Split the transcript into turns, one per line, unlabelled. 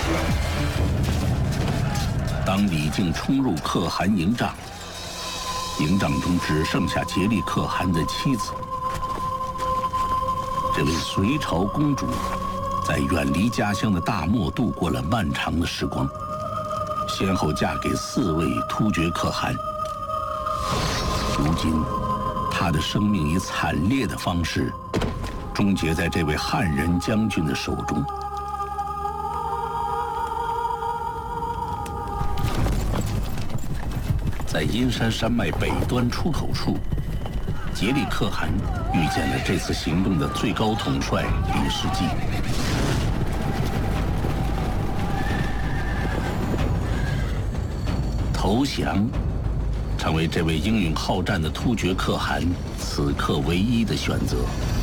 当李靖冲入可汗营帐，营帐中只剩下竭力可汗的妻子。这位隋朝公主，在远离家乡的大漠度过了漫长的时光，先后嫁给4位突厥可汗。如今，她的生命以惨烈的方式，终结在这位汉人将军的手中。在阴山山脉北端出口处，竭力可汗遇见了这次行动的最高统帅李世绩。投降，成为这位英勇好战的突厥可汗此刻唯一的选择。